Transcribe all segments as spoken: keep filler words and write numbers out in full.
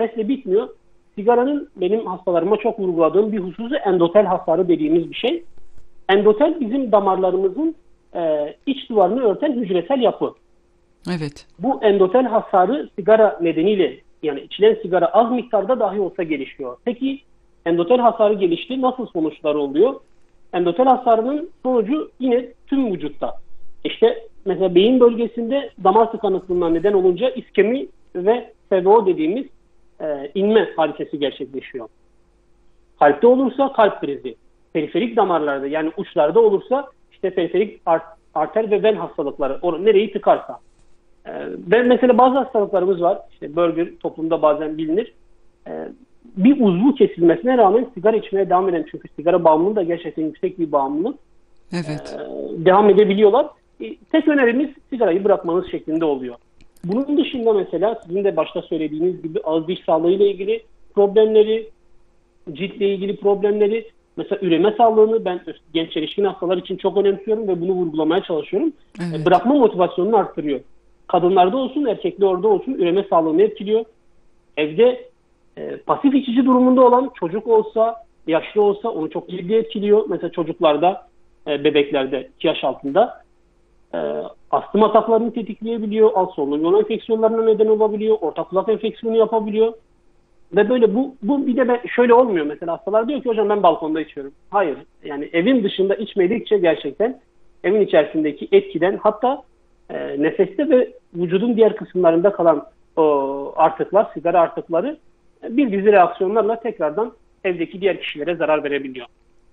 nefesle bitmiyor. Sigaranın benim hastalarıma çok vurguladığım bir hususu endotel hasarı dediğimiz bir şey. Endotel bizim damarlarımızın e, iç duvarını örten hücresel yapı. Evet. Bu endotel hasarı sigara nedeniyle, yani içilen sigara az miktarda dahi olsa gelişiyor. Peki endotel hasarı gelişti, nasıl sonuçları oluyor? Endotel hasarının sonucu yine tüm vücutta. İşte mesela beyin bölgesinde damar tıkanıklığına neden olunca iskemi ve F V O dediğimiz e, inme hadisesi gerçekleşiyor. Kalpte olursa kalp krizi. Periferik damarlarda, yani uçlarda olursa işte periferik art, arter ve ven hastalıkları, or nereyi tıkarsa. Ee, ve mesela bazı hastalıklarımız var. İşte burger toplumda bazen bilinir. Ee, bir uzvu kesilmesine rağmen sigara içmeye devam eden, çünkü sigara bağımlılığı da gerçekten yüksek bir bağımlılık. Evet. Ee, devam edebiliyorlar. Ee, tek önerimiz sigarayı bırakmanız şeklinde oluyor. Bunun dışında mesela sizin de başta söylediğiniz gibi ağız diş sağlığı ile ilgili problemleri, ciltle ilgili problemleri, mesela üreme sağlığını ben genç erişkin hastalar için çok önemsiyorum ve bunu vurgulamaya çalışıyorum. Evet. Bırakma motivasyonunu arttırıyor. Kadınlarda olsun, erkekli orada olsun üreme sağlığını etkiliyor. Evde e, pasif içici durumunda olan çocuk olsa, yaşlı olsa onu çok ciddi etkiliyor. Mesela çocuklarda, e, bebeklerde iki yaş altında e, astım ataklarını tetikleyebiliyor. Alt solunum yolu enfeksiyonlarına neden olabiliyor. Orta kulak enfeksiyonu yapabiliyor. Ve böyle bu, bu bir de ben, şöyle olmuyor mesela, hastalar diyor ki hocam ben balkonda içiyorum. Hayır, yani evin dışında içmedikçe gerçekten evin içerisindeki etkiden, hatta e, nefeste ve vücudun diğer kısımlarında kalan o artıklar, sigara artıkları e, bir dizi reaksiyonlarla tekrardan evdeki diğer kişilere zarar verebiliyor.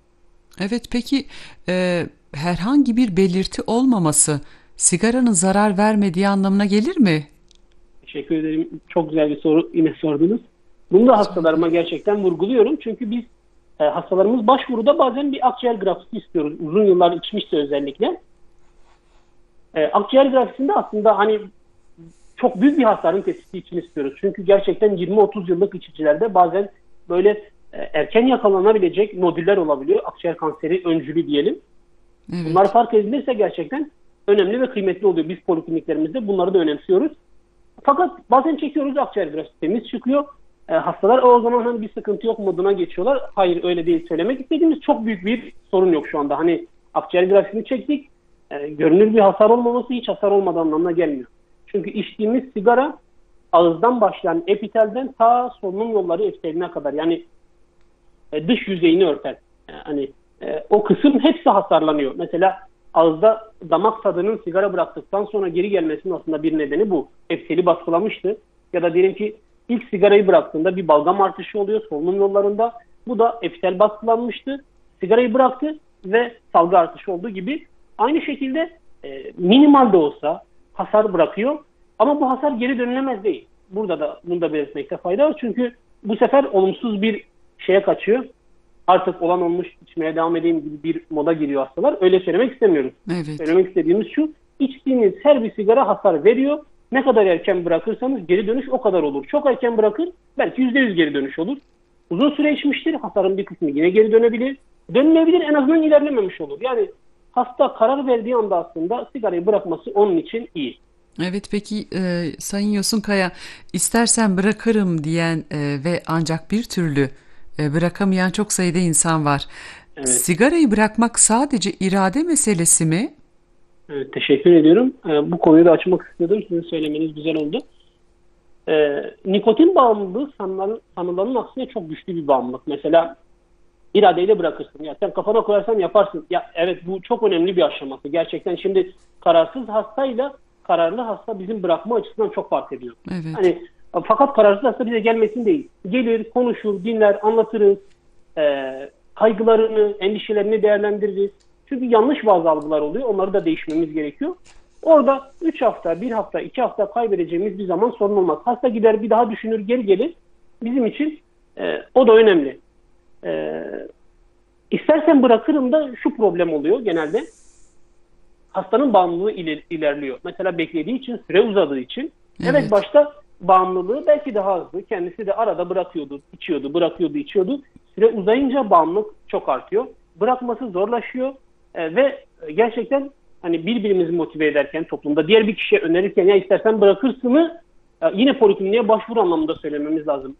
Evet, peki e, herhangi bir belirti olmaması sigaranın zarar vermediği anlamına gelir mi? Teşekkür ederim. Çok güzel bir soru yine sordunuz. Bunu da hastalarıma gerçekten vurguluyorum. Çünkü biz e, hastalarımız başvuruda bazen bir akciğer grafisi istiyoruz. Uzun yıllar içmişse özellikle. E, akciğer grafisinde aslında hani çok büyük bir hasarın tespiti için istiyoruz. Çünkü gerçekten yirmi otuz yıllık içicilerde bazen böyle e, erken yakalanabilecek nodüller olabiliyor. Akciğer kanseri öncülü diyelim. Evet. Bunlar fark edilirse gerçekten önemli ve kıymetli oluyor. Biz polikliniklerimizde bunları da önemsiyoruz. Fakat bazen çekiyoruz, akciğer grafisi temiz çıkıyor. E, hastalar o zaman hani bir sıkıntı yok moduna geçiyorlar. Hayır, öyle değil. Söylemek istediğimiz çok büyük bir sorun yok şu anda. Hani akciğer grafisini çektik. E, görünür bir hasar olmaması hiç hasar olmadığı anlamına gelmiyor. Çünkü içtiğimiz sigara ağızdan başlayan epitelden ta solunum yolları epiteline kadar, yani e, dış yüzeyini örter. E, hani e, o kısım hepsi hasarlanıyor. Mesela ağızda damak tadının sigara bıraktıktan sonra geri gelmesinin aslında bir nedeni bu. Epiteli baskılamıştı. Ya da diyelim ki ilk sigarayı bıraktığında bir balgam artışı oluyor solunum yollarında. Bu da epitel baskılanmıştı. Sigarayı bıraktı ve salgı artışı olduğu gibi. Aynı şekilde e, minimal de olsa hasar bırakıyor. Ama bu hasar geri dönülemez değil. Burada da bunu da belirtmekte fayda var. Çünkü bu sefer olumsuz bir şeye kaçıyor. Artık olan olmuş, içmeye devam edeyim gibi bir moda giriyor hastalar. Öyle söylemek istemiyoruz. Evet. Söylemek istediğimiz şu: içtiğiniz her bir sigara hasar veriyor. Ne kadar erken bırakırsanız geri dönüş o kadar olur. Çok erken bırakır, belki yüzde yüz geri dönüş olur. Uzun süre içmiştir, hasarın bir kısmı yine geri dönebilir. Dönmeyebilir, en azından ilerlememiş olur. Yani hasta karar verdiği anda aslında sigarayı bırakması onun için iyi. Evet, peki e, Sayın Yosunkaya, istersen bırakırım diyen e, ve ancak bir türlü e, bırakamayan çok sayıda insan var. Evet. Sigarayı bırakmak sadece irade meselesi mi? Evet, teşekkür ediyorum. Ee, bu konuyu da açmak istedim. Sizin söylemeniz güzel oldu. Ee, nikotin bağımlılığı sanılanın, sanılanın aksine çok güçlü bir bağımlılık. Mesela iradeyle bırakırsın. Ya sen kafana koyarsan yaparsın. Ya evet, bu çok önemli bir aşaması. Gerçekten şimdi kararsız hastayla kararlı hasta bizim bırakma açısından çok fark ediyor. Evet. Hani fakat kararsız hasta bize gelmesin değil. Gelir, konuşur, dinler, anlatırız. Ee, kaygılarını, endişelerini değerlendiririz. Çünkü yanlış bazı algılar oluyor. Onları da değişmemiz gerekiyor. Orada üç hafta, bir hafta, iki hafta kaybedeceğimiz bir zaman sorun olmaz. Hasta gider, bir daha düşünür, geri gelir. Bizim için e, o da önemli. E, istersen bırakırım da şu problem oluyor genelde. Hastanın bağımlılığı iler, ilerliyor. Mesela beklediği için, süre uzadığı için. Evet, evet, başta bağımlılığı belki daha hızlı. Kendisi de arada bırakıyordu, içiyordu, bırakıyordu, içiyordu. Süre uzayınca bağımlılık çok artıyor. Bırakması zorlaşıyor e, ve gerçekten hani birbirimizi motive ederken, toplumda diğer bir kişiye önerirken ya istersen bırakırsını e, yine polikliniğe başvuru anlamında söylememiz lazım.